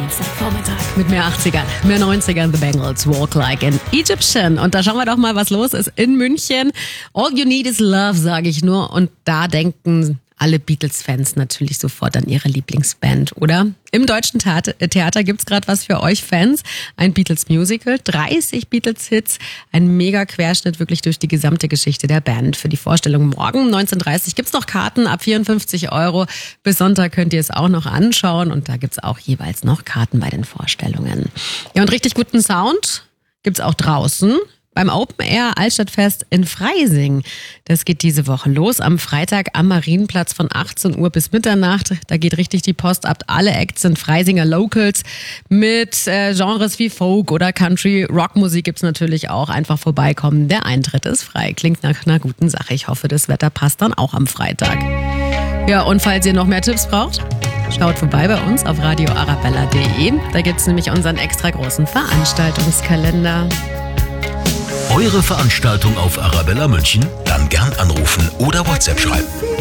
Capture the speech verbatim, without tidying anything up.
Dienstagvormittag mit mehr achtzigern, mehr neunzigern. The Bangles, Walk Like an Egyptian. Und da schauen wir doch mal, was los ist in München. All you need is love, sage ich nur. Und da denken alle Beatles-Fans natürlich sofort an ihre Lieblingsband, oder? Im Deutschen Theater, Theater gibt's gerade was für euch Fans. Ein Beatles-Musical, dreißig Beatles-Hits, ein Mega-Querschnitt wirklich durch die gesamte Geschichte der Band. Für die Vorstellung morgen neunzehn Uhr dreißig gibt's noch Karten ab vierundfünfzig Euro. Bis Sonntag könnt ihr es auch noch anschauen und da gibt's auch jeweils noch Karten bei den Vorstellungen. Ja, und richtig guten Sound gibt's auch draußen. Beim Open Air Altstadtfest in Freising. Das geht diese Woche los am Freitag am Marienplatz von achtzehn Uhr bis Mitternacht. Da geht richtig die Post ab. Alle Acts sind Freisinger Locals mit äh, Genres wie Folk oder Country. Rockmusik gibt's natürlich auch. Einfach vorbeikommen. Der Eintritt ist frei. Klingt nach einer guten Sache. Ich hoffe, das Wetter passt dann auch am Freitag. Ja, und falls ihr noch mehr Tipps braucht, schaut vorbei bei uns auf radio arabella punkt de. Da gibt's nämlich unseren extra großen Veranstaltungskalender. Eure Veranstaltung auf Arabella München? Dann gern anrufen oder WhatsApp schreiben.